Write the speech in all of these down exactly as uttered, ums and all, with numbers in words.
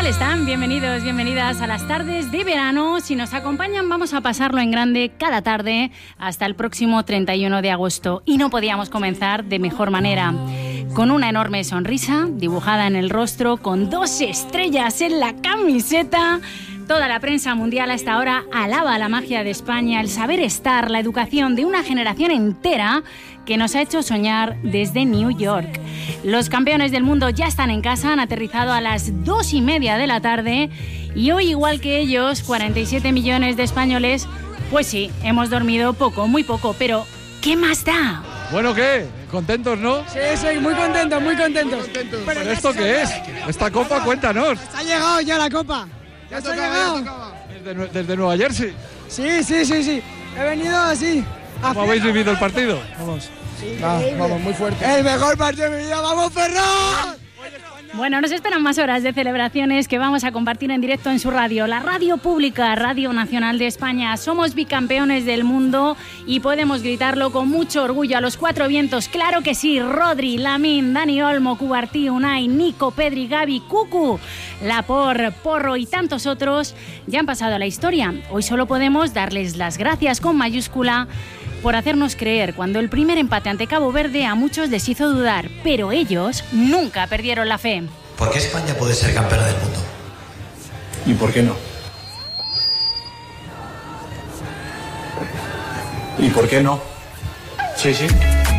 tal están? Bienvenidos, bienvenidas a las tardes de verano. Si nos acompañan, vamos a pasarlo en grande cada tarde hasta el próximo treinta y uno de agosto. Y no podíamos comenzar de mejor manera. Con una enorme sonrisa dibujada en el rostro, con dos estrellas en la camiseta. Toda la prensa mundial hasta ahora alaba la magia de España, el saber estar, la educación de una generación entera que nos ha hecho soñar desde New York. Los campeones del mundo ya están en casa, han aterrizado a las dos y media de la tarde y hoy, igual que ellos, cuarenta y siete millones de españoles, pues sí, hemos dormido poco, muy poco, pero ¿qué más da? Bueno, ¿qué? ¿Contentos, no? Sí, sí, muy contentos, muy contentos. Muy contentos. ¿Pero, ¿Pero esto qué es? Esta copa, cuéntanos. Ha llegado ya la copa. ¿Ya se ha llegado? Desde, desde Nueva Jersey. Sí, sí, sí, sí. He venido así. ¿Cómo habéis vivido el partido? Vamos. Sí, ah, vamos, muy fuerte. El mejor partido de mi vida. ¡Vamos, Ferran! Bueno, nos esperan más horas de celebraciones que vamos a compartir en directo en su radio, la radio pública, Radio Nacional de España. Somos bicampeones del mundo y podemos gritarlo con mucho orgullo a los cuatro vientos. Claro que sí, Rodri, Lamine, Dani Olmo, Cubartí, Unai, Nico, Pedri, Gavi, Cucu, Lapor, Porro y tantos otros ya han pasado a la historia. Hoy solo podemos darles las gracias con mayúscula por hacernos creer cuando el primer empate ante Cabo Verde a muchos les hizo dudar, pero ellos nunca perdieron la fe. ¿Por qué España puede ser campeona del mundo? ¿Y por qué no? ¿Y por qué no? Sí, sí.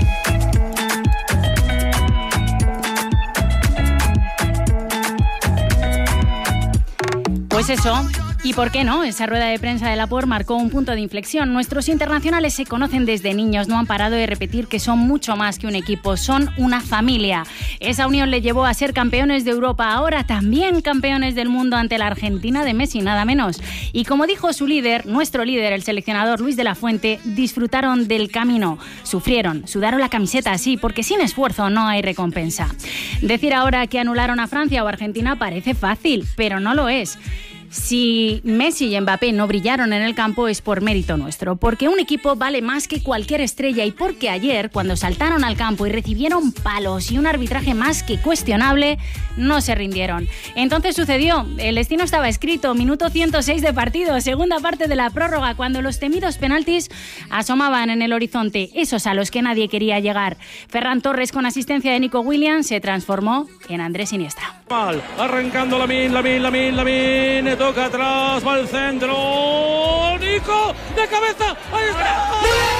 Pues eso. ¿Y por qué no? Esa rueda de prensa de Laporte marcó un punto de inflexión. Nuestros internacionales se conocen desde niños, no han parado de repetir que son mucho más que un equipo, son una familia. Esa unión le llevó a ser campeones de Europa, ahora también campeones del mundo ante la Argentina de Messi, nada menos. Y como dijo su líder, nuestro líder, el seleccionador Luis de la Fuente, disfrutaron del camino, sufrieron, sudaron la camiseta, sí, porque sin esfuerzo no hay recompensa. Decir ahora que anularon a Francia o Argentina parece fácil, pero no lo es. Si Messi y Mbappé no brillaron en el campo es por mérito nuestro, porque un equipo vale más que cualquier estrella y porque ayer, cuando saltaron al campo y recibieron palos y un arbitraje más que cuestionable, no se rindieron. Entonces sucedió, el destino estaba escrito, minuto ciento seis de partido, segunda parte de la prórroga, cuando los temidos penaltis asomaban en el horizonte, esos a los que nadie quería llegar. Ferran Torres, con asistencia de Nico Williams, se transformó en Andrés Iniesta. Mal, arrancando Lamine, Lamine, Lamine, Lamine, toca atrás, va al centro, Nico, de cabeza, ahí está.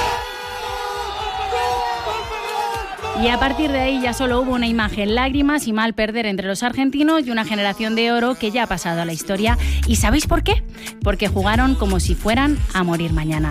Y a partir de ahí ya solo hubo una imagen, lágrimas y mal perder entre los argentinos y una generación de oro que ya ha pasado a la historia. ¿Y sabéis por qué? Porque jugaron como si fueran a morir mañana.